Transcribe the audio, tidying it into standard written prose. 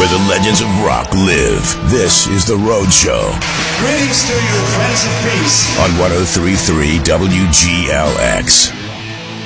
where the legends of rock live. This is The Road Show. Greetings to you, friends of peace. On 103.3 WGLX.